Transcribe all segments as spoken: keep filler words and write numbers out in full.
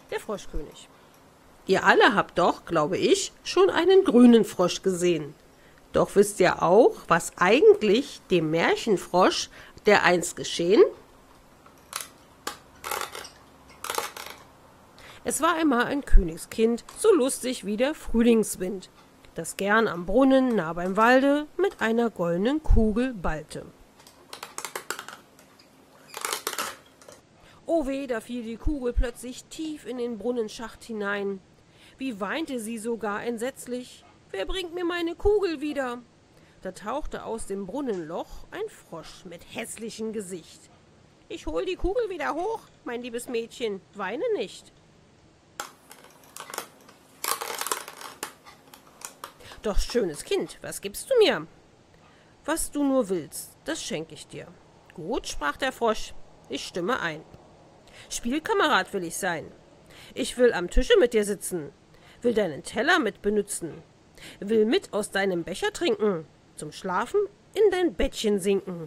der Froschkönig. Ihr alle habt doch, glaube ich, schon einen grünen Frosch gesehen. Doch wisst ihr auch, was eigentlich dem Märchenfrosch, der einst geschehen? Es war einmal ein Königskind, so lustig wie der Frühlingswind, das gern am Brunnen nah beim Walde mit einer goldenen Kugel ballte. Oh weh, da fiel die Kugel plötzlich tief in den Brunnenschacht hinein. Wie weinte sie sogar entsetzlich: Wer bringt mir meine Kugel wieder? Da tauchte aus dem Brunnenloch ein Frosch mit hässlichem Gesicht. Ich hol die Kugel wieder hoch, mein liebes Mädchen, weine nicht. Doch, schönes Kind, was gibst du mir? Was du nur willst, das schenk ich dir. Gut, sprach der Frosch, ich stimme ein. Spielkamerad will ich sein. Ich will am Tische mit dir sitzen, will deinen Teller mit benützen, will mit aus deinem Becher trinken, zum Schlafen in dein Bettchen sinken.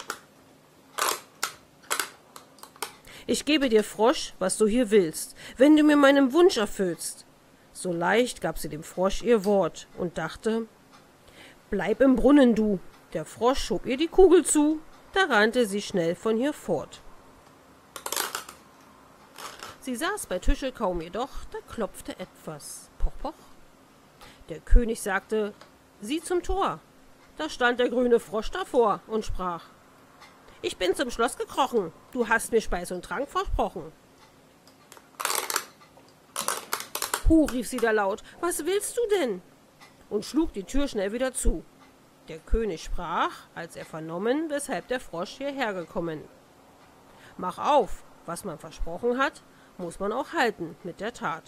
Ich gebe dir, Frosch, was du hier willst, wenn du mir meinen Wunsch erfüllst. So leicht gab sie dem Frosch ihr Wort und dachte: Bleib im Brunnen, du. Der Frosch schob ihr die Kugel zu, da rannte sie schnell von hier fort. Sie saß bei Tische kaum jedoch, da klopfte etwas. Poch, poch. Der König sagte: Sieh zum Tor. Da stand der grüne Frosch davor und sprach: Ich bin zum Schloss gekrochen, du hast mir Speis und Trank versprochen. Hu, rief sie da laut, was willst du denn? Und schlug die Tür schnell wieder zu. Der König sprach, als er vernommen, weshalb der Frosch hierher gekommen: Mach auf, was man versprochen hat, muss man auch halten mit der Tat.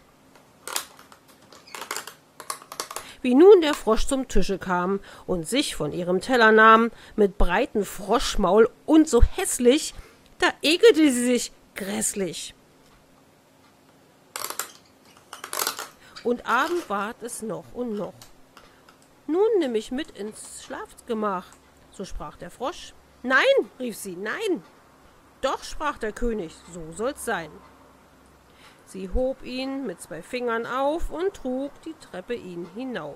Wie nun der Frosch zum Tische kam und sich von ihrem Teller nahm, mit breitem Froschmaul und so hässlich, da ekelte sie sich grässlich. Und Abend ward es noch und noch. Nun nimm mich mit ins Schlafgemach, so sprach der Frosch. Nein, rief sie, nein. Doch, sprach der König, so soll's sein. Sie hob ihn mit zwei Fingern auf und trug die Treppe ihn hinauf.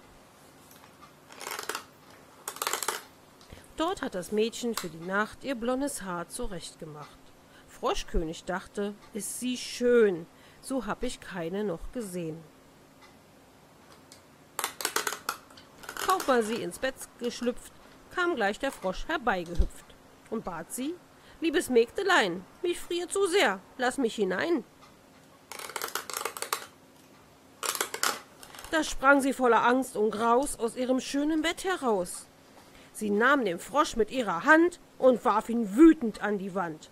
Dort hat das Mädchen für die Nacht ihr blondes Haar zurechtgemacht. Froschkönig dachte, ist sie schön, so hab ich keine noch gesehen. Kaum war sie ins Bett geschlüpft, kam gleich der Frosch herbeigehüpft und bat sie: Liebes Mägdelein, mich friert zu sehr, lass mich hinein. Da sprang sie voller Angst und Graus aus ihrem schönen Bett heraus. Sie nahm den Frosch mit ihrer Hand und warf ihn wütend an die Wand.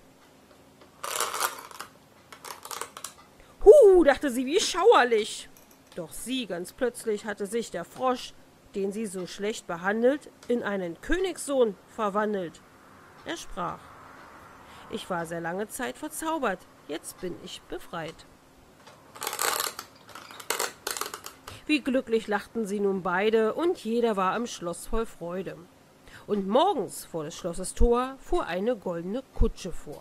Hu, dachte sie, wie schauerlich. Doch sie, ganz plötzlich, hatte sich der Frosch, den sie so schlecht behandelt, in einen Königssohn verwandelt. Er sprach: Ich war sehr lange Zeit verzaubert, jetzt bin ich befreit. Wie glücklich lachten sie nun beide, und jeder war im Schloss voll Freude. Und morgens vor des Schlosses Tor fuhr eine goldene Kutsche vor.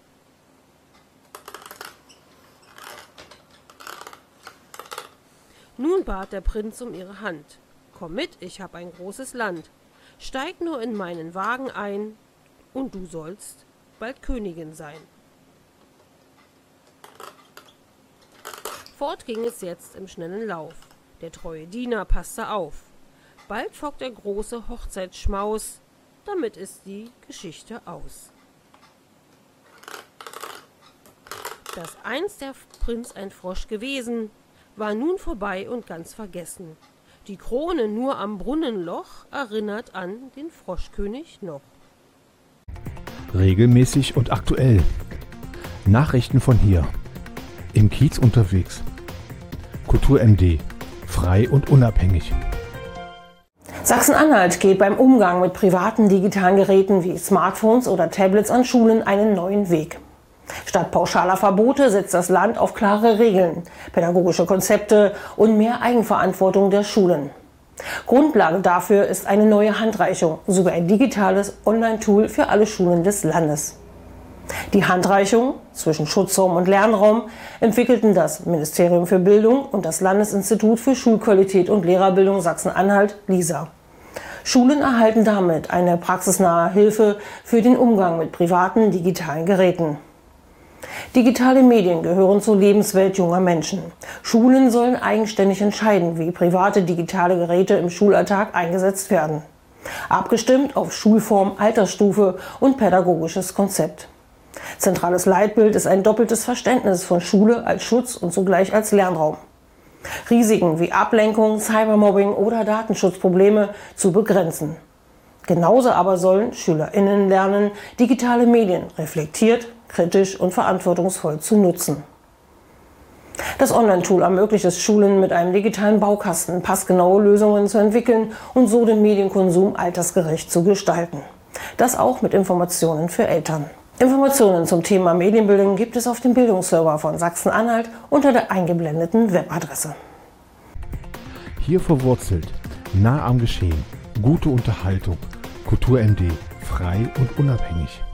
Nun bat der Prinz um ihre Hand. Komm mit, ich hab ein großes Land. Steig nur in meinen Wagen ein, und du sollst bald Königin sein. Fort ging es jetzt im schnellen Lauf. Der treue Diener passte auf. Bald flog der große Hochzeitsschmaus, damit ist die Geschichte aus. Dass einst der Prinz ein Frosch gewesen, war nun vorbei und ganz vergessen. Die Krone nur am Brunnenloch erinnert an den Froschkönig noch. Regelmäßig und aktuell. Nachrichten von hier. Im Kiez unterwegs. Kultur M D. Frei und unabhängig. Sachsen-Anhalt geht beim Umgang mit privaten digitalen Geräten wie Smartphones oder Tablets an Schulen einen neuen Weg. Statt pauschaler Verbote setzt das Land auf klare Regeln, pädagogische Konzepte und mehr Eigenverantwortung der Schulen. Grundlage dafür ist eine neue Handreichung sowie ein digitales Online-Tool für alle Schulen des Landes. Die Handreichung zwischen Schutzraum und Lernraum entwickelten das Ministerium für Bildung und das Landesinstitut für Schulqualität und Lehrerbildung Sachsen-Anhalt, LISA. Schulen erhalten damit eine praxisnahe Hilfe für den Umgang mit privaten digitalen Geräten. Digitale Medien gehören zur Lebenswelt junger Menschen. Schulen sollen eigenständig entscheiden, wie private digitale Geräte im Schulalltag eingesetzt werden. Abgestimmt auf Schulform, Altersstufe und pädagogisches Konzept. Zentrales Leitbild ist ein doppeltes Verständnis von Schule als Schutz und zugleich als Lernraum. Risiken wie Ablenkung, Cybermobbing oder Datenschutzprobleme zu begrenzen. Genauso aber sollen SchülerInnen lernen, digitale Medien reflektiert, kritisch und verantwortungsvoll zu nutzen. Das Online-Tool ermöglicht es Schulen, mit einem digitalen Baukasten passgenaue Lösungen zu entwickeln und so den Medienkonsum altersgerecht zu gestalten. Das auch mit Informationen für Eltern. Informationen zum Thema Medienbildung gibt es auf dem Bildungsserver von Sachsen-Anhalt unter der eingeblendeten Webadresse. Hier verwurzelt, nah am Geschehen, gute Unterhaltung, Kultur M D, frei und unabhängig.